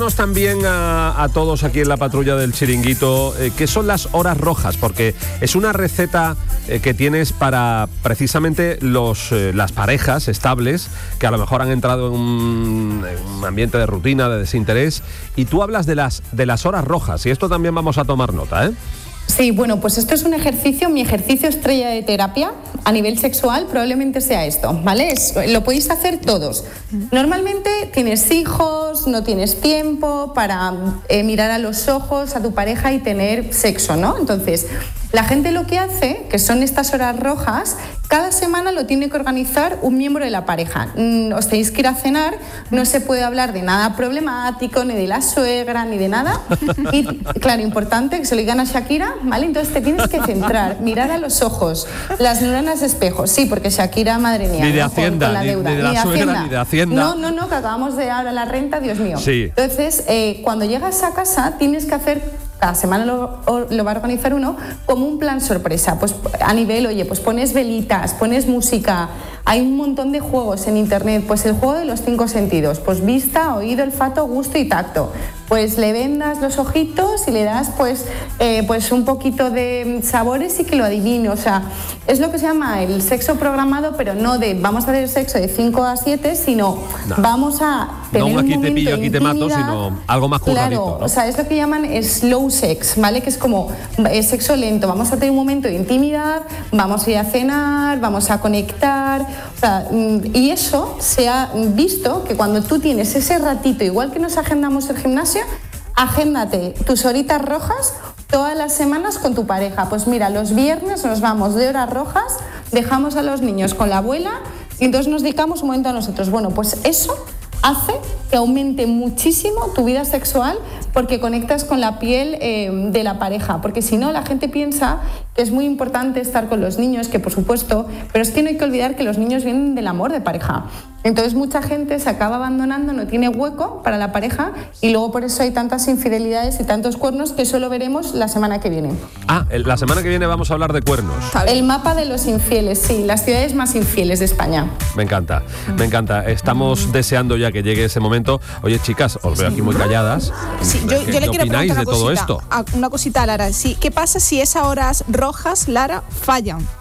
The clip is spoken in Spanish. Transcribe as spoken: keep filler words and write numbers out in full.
También a, a todos aquí en la patrulla del Chiringuito, eh, ¿qué son las horas rojas? Porque es una receta eh, que tienes para precisamente los, eh, las parejas estables que a lo mejor han entrado en un, en un ambiente de rutina, de desinterés, y tú hablas de las, de las horas rojas, y esto también vamos a tomar nota, ¿eh? Sí, bueno, pues esto es un ejercicio, mi ejercicio estrella de terapia a nivel sexual probablemente sea esto, ¿vale? Es, lo podéis hacer todos. Normalmente tienes hijos, no tienes tiempo para eh, mirar a los ojos a tu pareja y tener sexo, ¿no? Entonces, la gente lo que hace, que son estas horas rojas, cada semana lo tiene que organizar un miembro de la pareja. Mm, os tenéis que ir a cenar, no se puede hablar de nada problemático, ni de la suegra, ni de nada. Y, claro, importante que se lo digan a Shakira, ¿vale? Entonces te tienes que centrar, mirar a los ojos, las neuronas de espejo. Sí, porque Shakira, madre mía, ni de ¿no? Hacienda, con, con la deuda. Ni, ni de la ni de suegra, Hacienda. ni de Hacienda. No, no, no, que acabamos de ahora la renta, Dios mío. Sí. Entonces, eh, cuando llegas a casa tienes que hacer... Cada semana lo, lo va a organizar uno como un plan sorpresa. Pues a nivel, oye, pues pones velitas, pones música, hay un montón de juegos en internet, pues el juego de los cinco sentidos, pues vista, oído, olfato, gusto y tacto. Pues le vendas los ojitos y le das pues, eh, pues un poquito de sabores y que lo adivine. O sea, es lo que se llama el sexo programado, pero no de vamos a hacer sexo de cinco a siete, sino no. vamos a tener no aquí un te pillo, aquí te mato, sino algo más curradito. Claro, ¿no? O sea, es lo que llaman slow sex, ¿vale? Que es como eh, sexo lento. Vamos a tener un momento de intimidad, vamos a ir a cenar, vamos a conectar. O sea, y eso se ha visto que cuando tú tienes ese ratito, igual que nos agendamos el gimnasio, agéndate tus horitas rojas todas las semanas con tu pareja. Pues mira, los viernes nos vamos de horas rojas, dejamos a los niños con la abuela y entonces nos dedicamos un momento a nosotros. Bueno, pues eso hace que aumente muchísimo tu vida sexual porque conectas con la piel eh, de la pareja, porque si no la gente piensa que es muy importante estar con los niños, que por supuesto, pero es que no hay que olvidar que los niños vienen del amor de pareja. Entonces mucha gente se acaba abandonando, no tiene hueco para la pareja y luego por eso hay tantas infidelidades y tantos cuernos que solo veremos la semana que viene. Ah, la semana que viene vamos a hablar de cuernos. El mapa de los infieles, sí, las ciudades más infieles de España. Me encanta, me encanta. Estamos deseando ya que llegue ese momento. Oye, chicas, os veo aquí muy calladas. Sí, yo, yo le quiero preguntar una de cosita, todo esto? Una cosita a Lara. Sí, ¿qué pasa si esas horas rojas, Lara, fallan?